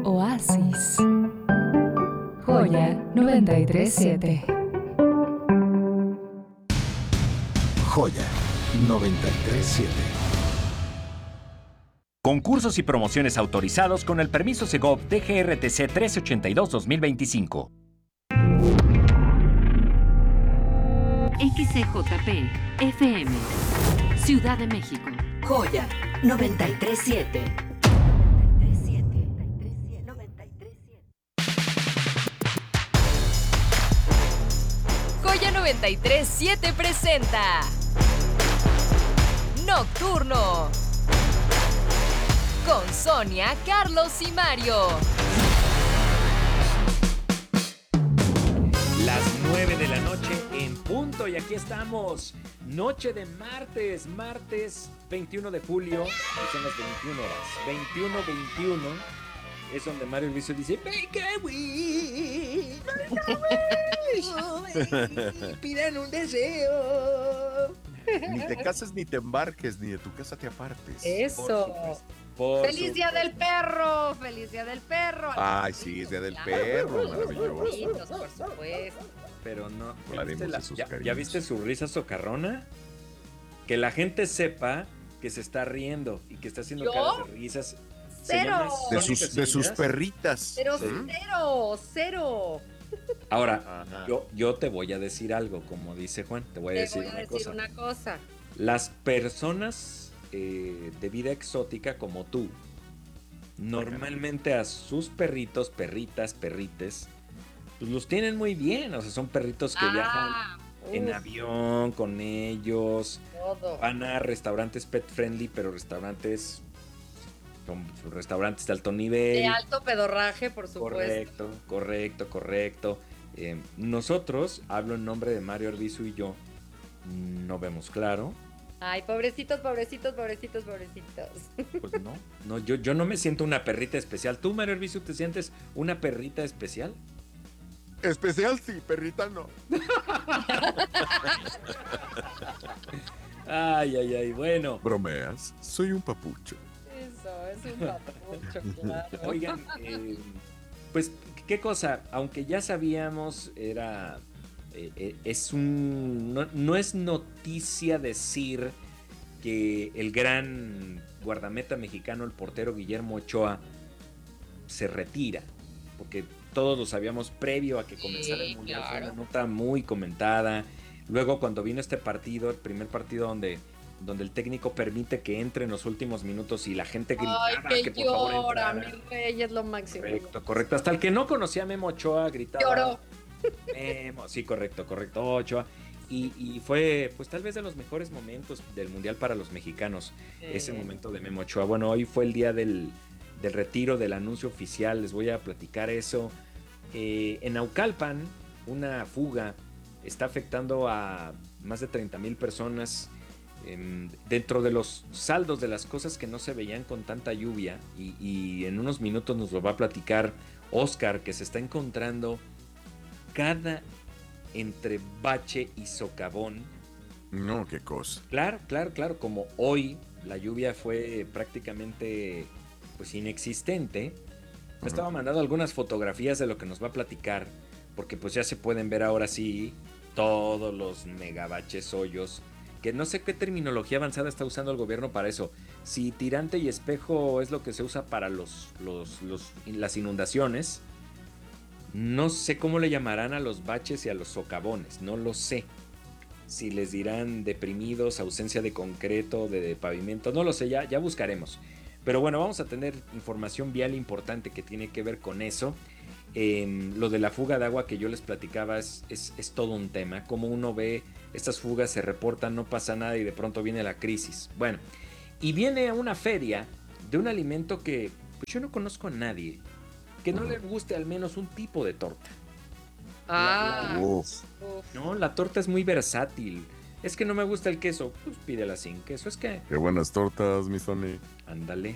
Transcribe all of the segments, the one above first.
Oasis. Joya 937. Joya 937. Concursos y promociones autorizados con el permiso Segov DGRTC 1382-2025. XCJP FM, Ciudad de México. Joya 937. Joya 937 presenta Nocturno con Sonia, Carlos y Mario. Las 9 de la noche en punto y aquí estamos. Noche de martes 21 de julio. Son las 21 horas. 21 es donde Mario Elviso dice: Make a wish, pidan un deseo. Ni te cases ni te embarques, ni de tu casa te apartes. Eso. ¡Feliz Día del Perro! ¡Feliz Día del Perro! Ay, sí, es Día del Perro, maravilloso. Bonitos, por supuesto. Pero no. Hablaremos de sus ¿Ya viste su risa socarrona? Que la gente sepa que se está riendo y que está haciendo ¿Yo? caras de risas. ¡Cero! De sus perritas. Pero ¿Sí? cero. Ahora, Ajá. yo te voy a decir algo, como dice Juan. Te voy a decir una cosa. Las personas de vida exótica como tú, normalmente a sus perritos, perritas, perrites, pues los tienen muy bien. O sea, son perritos que viajan en avión con ellos. Todo. Van a restaurantes pet friendly, pero restaurantes de alto nivel. De alto pedorraje, por supuesto. Correcto. Nosotros, hablo en nombre de Mario Arbizu y yo, no vemos claro. Ay, pobrecitos. Pues no, yo no me siento una perrita especial. ¿Tú, Mario Arbizu, te sientes una perrita especial? Especial sí, perrita no. Ay, bueno. Bromeas, soy un papucho. Eso, es un papucho, claro. Oigan, pues, ¿qué cosa? Aunque ya sabíamos, no es noticia decir que el gran guardameta mexicano, el portero Guillermo Ochoa, se retira, porque todos lo sabíamos previo a que comenzara el Mundial. Claro. Fue una nota muy comentada. Luego, cuando vino este partido, el primer partido donde el técnico permite que entre en los últimos minutos y la gente gritaba Ay, que que por favor llora, entrara. mi rey, es lo máximo. Correcto. Hasta el que no conocía a Memo Ochoa gritaba. Lloró. Memo, sí, correcto, Ochoa. Y fue, pues, tal vez de los mejores momentos del Mundial para los mexicanos, ese momento de Memo Ochoa. Bueno, hoy fue el día del retiro, del anuncio oficial, les voy a platicar eso. En Naucalpan, una fuga está afectando a más de 30,000 personas. Dentro de los saldos de las cosas que no se veían con tanta lluvia, y en unos minutos nos lo va a platicar Oscar, que se está encontrando cada entre bache y socavón. No, qué cosa. Claro, como hoy la lluvia fue prácticamente pues inexistente. Me estaba mandando algunas fotografías de lo que nos va a platicar, porque pues ya se pueden ver ahora sí todos los megabaches, hoyos, que no sé qué terminología avanzada está usando el gobierno para eso. Si tirante y espejo es lo que se usa para las inundaciones, no sé cómo le llamarán a los baches y a los socavones, no lo sé. Si les dirán deprimidos, ausencia de concreto, de pavimento, no lo sé, ya buscaremos. Pero bueno, vamos a tener información vial importante que tiene que ver con eso. Lo de la fuga de agua que yo les platicaba es todo un tema. Como uno ve estas fugas, se reportan, no pasa nada y de pronto viene la crisis. Bueno, y viene una feria de un alimento que pues, yo no conozco a nadie que no le guste al menos un tipo de torta. No, la torta es muy versátil. Es que no me gusta el queso, pues pídela sin queso. Es que... Qué buenas tortas, mi Sony. Ándale.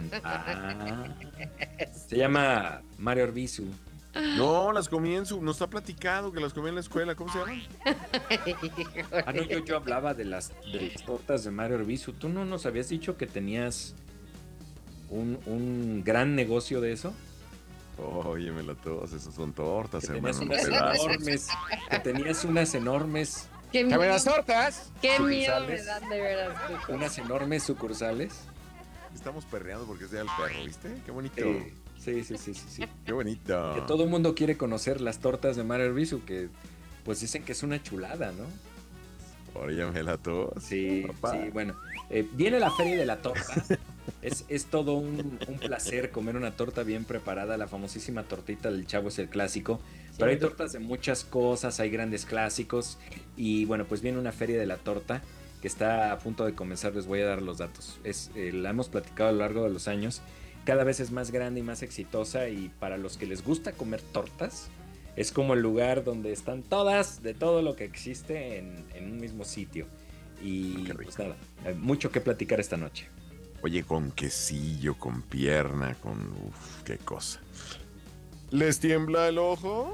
Se llama Mario Arbizu. No, las comí nos ha platicado que las comí en la escuela. ¿Cómo se llaman? No, yo hablaba de las tortas de Mario Arbizu. ¿Tú no nos habías dicho que tenías un gran negocio de eso? Óyemelo todos, esos son tortas, Que hermano. tenías no unas pedazos. enormes. Que tenías unas enormes. Qué ¡Dame miedo, las tortas! qué miedo me sucursales. dan de veras. Cuco. Unas enormes sucursales. Estamos perreando porque es Día del Perro, ¿viste? Qué bonito. Sí. Qué bonito. Que todo el mundo quiere conocer las tortas de Mario Arbizu, que pues dicen que es una chulada, ¿no? Óyemela todos. Sí, papá. sí, bueno. Viene la Feria de la Torta. Es todo un placer comer una torta bien preparada. La famosísima tortita del Chavo es el clásico. Pero hay tortas de muchas cosas, hay grandes clásicos. Y bueno, pues viene una Feria de la Torta que está a punto de comenzar. Les voy a dar los datos. La hemos platicado a lo largo de los años. Cada vez es más grande y más exitosa. Y para los que les gusta comer tortas, es como el lugar donde están todas, de todo lo que existe en un mismo sitio. Y Qué rico. pues nada, hay mucho que platicar esta noche. Oye, con quesillo, con pierna, con... Uf, qué cosa. ¿Les tiembla el ojo?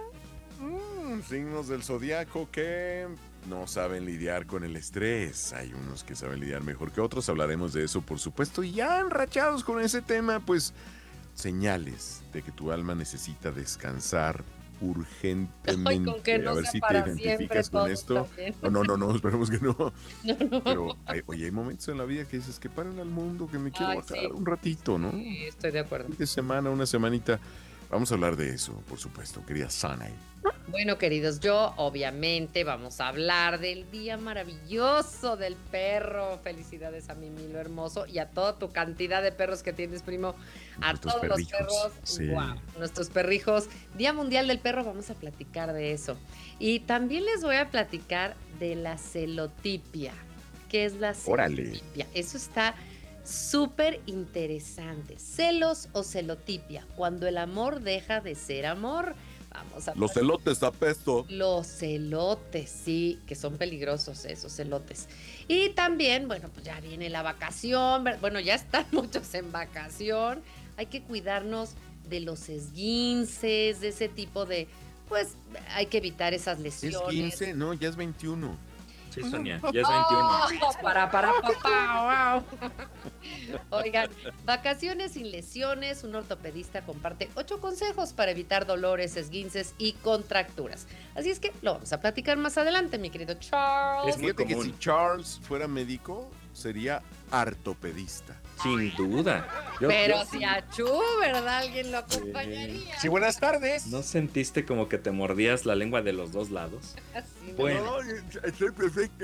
Signos del zodiaco que no saben lidiar con el estrés. Hay unos que saben lidiar mejor que otros. Hablaremos de eso, por supuesto. Y ya enrachados con ese tema, pues señales de que tu alma necesita descansar urgentemente. Ay, con que no A ver sea si te para siempre identificas con todo esto. también. No, esperemos que no. Pero, oye, hay momentos en la vida que dices que paren al mundo, que me quiero Ay, bajar sí. un ratito, ¿no? Sí, estoy de acuerdo. De semana, una semanita. Vamos a hablar de eso, por supuesto, querida Sanay. Bueno, queridos, yo obviamente vamos a hablar del día maravilloso del perro. Felicidades a mi Milo hermoso y a toda tu cantidad de perros que tienes, primo. A Nuestros todos perrijos, los perros. sí. Wow, nuestros perrijos. Día Mundial del Perro, vamos a platicar de eso. Y también les voy a platicar de la celotipia. ¿Qué es la Órale. celotipia? Eso está súper interesante. ¿Celos o celotipia? Cuando el amor deja de ser amor. Vamos a Los elotes apesto. los celotes, sí, que son peligrosos esos celotes. Y también, bueno, pues ya viene la vacación, bueno, ya están muchos en vacación. Hay que cuidarnos de los esguinces, de ese tipo de, pues hay que evitar esas ¿Es lesiones. 15? No, ya es 21. Sí, Sonia, ya es 21. Para, papá, wow. Oigan, vacaciones sin lesiones. Un ortopedista comparte 8 consejos para evitar dolores, esguinces y contracturas. Así es que lo vamos a platicar más adelante, mi querido Charles. Es muy Fíjate que común. si Charles fuera médico, sería ortopedista. Sin duda. Pero si a Chu, ¿verdad? Alguien lo acompañaría. Sí, buenas tardes. ¿No sentiste como que te mordías la lengua de los dos lados? Así, ¿no? Bueno. estoy perfecta.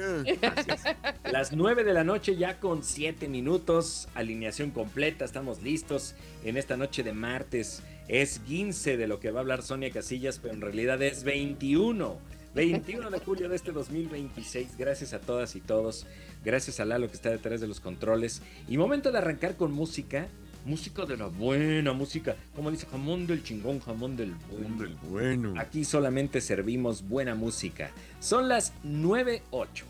Las 9 de la noche ya con 7 minutos, alineación completa, estamos listos en esta noche de martes. Es 15 de lo que va a hablar Sonia Casillas, pero en realidad es 21 de julio de este 2026. Gracias a todas y todos, gracias a Lalo que está detrás de los controles. Y momento de arrancar con música de la buena música, como dice, jamón del chingón, jamón del bueno. Hombre, bueno. Aquí solamente servimos buena música. Son las 9:08.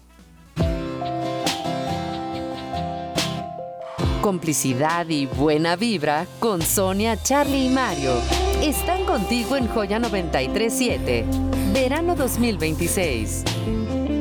Complicidad y buena vibra con Sonia, Charlie y Mario. Están contigo en Joya 93.7. Verano 2026.